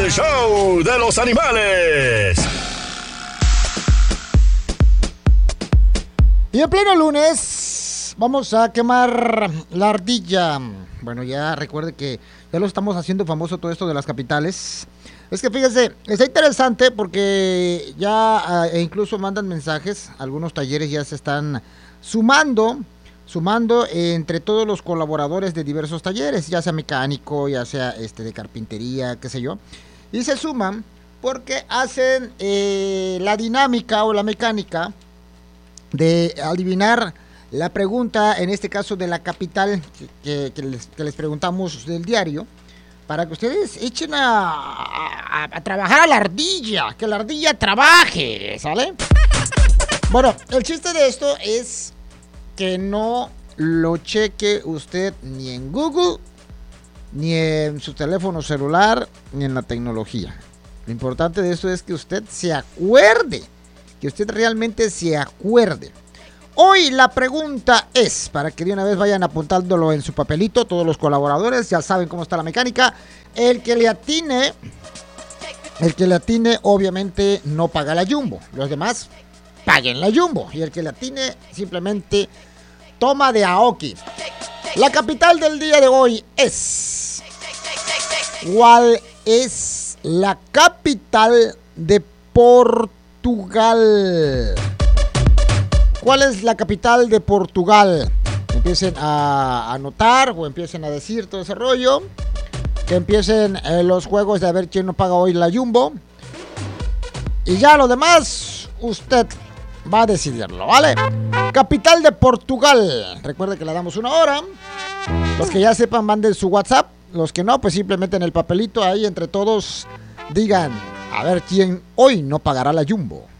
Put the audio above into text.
el show de los animales. Y en pleno lunes vamos a quemar la ardilla. Bueno, ya recuerde que ya lo estamos haciendo famoso todo esto de las capitales. Es que fíjese, está interesante porque ya incluso mandan mensajes. Algunos talleres ya se están sumando entre todos los colaboradores de diversos talleres, ya sea mecánico, ya sea de carpintería, qué sé yo. Y se suman porque hacen la dinámica o la mecánica de adivinar la pregunta, en este caso de la capital que les preguntamos del diario, para que ustedes echen a trabajar a la ardilla, que la ardilla trabaje, ¿sale? Bueno, el chiste de esto es que no lo cheque usted ni en Google, ni en su teléfono celular, ni en la tecnología. Lo importante de esto es que usted se acuerde, que usted realmente se acuerde. Hoy la pregunta es, para que de una vez vayan apuntándolo en su papelito, todos los colaboradores ya saben cómo está la mecánica. El que le atine obviamente no paga la Jumbo. Los demás paguen la Jumbo. Y el que le atine simplemente toma de Aoki. La capital del día de hoy es... ¿Cuál es la capital de Portugal? ¿Cuál es la capital de Portugal? Empiecen a anotar o empiecen a decir todo ese rollo. Que empiecen los juegos de a ver quién no paga hoy la Jumbo. Y ya lo demás, usted va a decidirlo, ¿vale? Capital de Portugal. Recuerde que le damos 1 hora. Los que ya sepan, manden su WhatsApp. Los que no, pues simplemente en el papelito ahí entre todos digan a ver quién hoy no pagará la Jumbo.